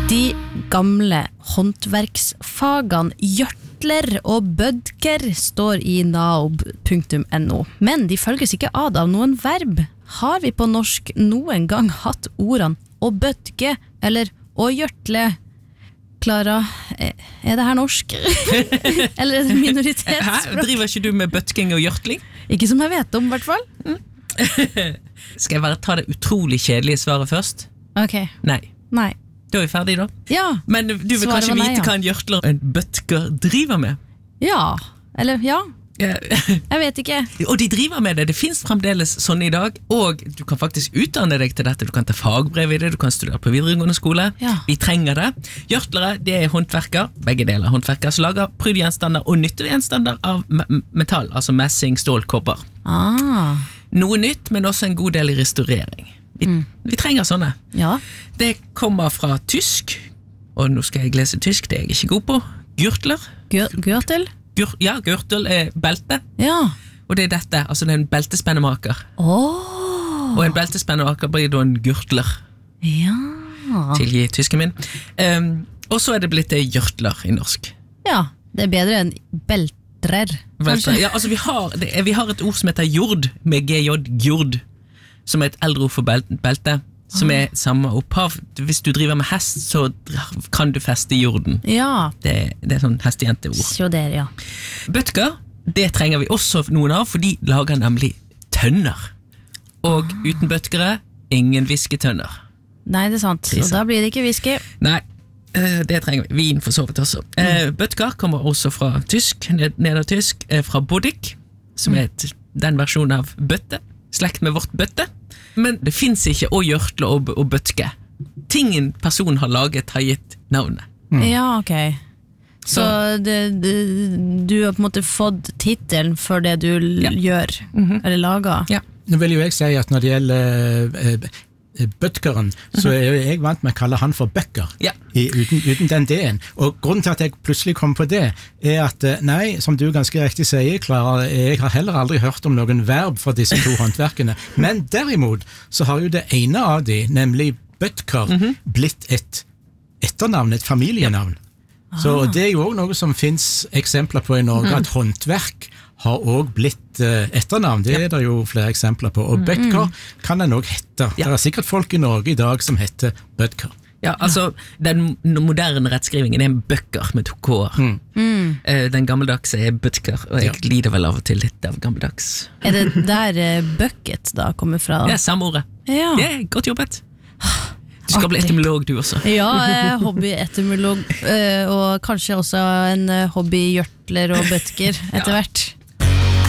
De gamle håndverksfagene gjørtler og bødker står i naob.no, men de følges ikke av noen verb. Har vi på norsk noen gang hatt ordene å bødke eller å gjørtle? Klara, det her norsk? Eller det minoritetsspråk? Driver ikke du med bødking og gjørtling? Ikke som jeg vet om, I hvert fall. Skal jeg bare ta det utrolig kjedelige svaret først? Ok. Nei. Da vi ferdig da. Ja. Men du vil kanskje vite hva en gjørtler og en bødker driver med? Ja, eller ja. Jeg vet ikke. Og de driver med det, det finnes fremdeles sånn i dag, og du kan faktisk utdanne deg til dette, du kan ta fagbrev i det, du kan studere på videregående skole, vi trenger det. Gjørtlere, det håndverker, begge deler håndverker, som lager prydgjenstander og nyttegjenstander av metall, altså messing, stål, kopper. Noe nytt, men også en god del i restaurering. Vi trenger sånne. Det kommer fra tysk, og nå skal jeg lese tysk, det jeg ikke god på. Gürtler. Gürtel? Ja, gürtel belte. Og det dette, altså det en beltespennemaker. Og en beltespennemaker blir da en gürtler. Tilgi tysken min. Og så det blitt gjørtler i norsk. Ja, det bedre enn beltrer. Ja, altså vi har et ord som heter jord, med GJ, jord, som et eldre ord for belte, som samme opphav. Hvis du driver med hest, så kan du feste jorden. Det sånn hestejenteord. Så der, ja. Bødker, det trenger vi også noen av, for de lager nemlig tønner. Og uten bødkere, ingen visketønner. Nei, det sant. Og da blir det ikke viske. Nei, det trenger vi. Vin for så vidt også. Bødker kommer også fra tysk, nedertysk, fra bodik, som den versjonen av bøtte, slekt med vårt bøtte. Men det finnes ikke å gjørtle og bøtke. Tingen personen har laget har gitt navnet. Ja, ok. Så du har på en måte fått titelen for det du gjør, eller lager? Ja. Nå vil jo jeg si at når det gjelder bøtkeren, så jo jeg vant med å kalle han for bøkker, uten den D-en. Og grunnen til at jeg plutselig kom på det, at nei, som du ganske riktig sier, Klara, jeg har heller aldri hørt om noen verb for disse to håndverkene. Men derimot, så har jo det ene av de, nemlig bøtker, blitt et etternavn, et familienavn. Så det jo også noe som finnes eksempler på i Norge, at håndverk har også blitt etternavn. Det det jo flere eksempler på. Og bødker kan den også hette. Det sikkert folk i Norge i dag som heter bødker. Ja, altså, den moderne rettskrivingen en bøkker med 2 k-er. Den gammeldags bødker, og jeg lider vel av og til litt av gammeldags. Det der bucket da kommer fra? Ja, samme ordet. Det godt jobbet. Du skal bli etymolog du også. Ja, hobby-etymolog, og kanskje også en hobby-gjørtler og bødker etter hvert.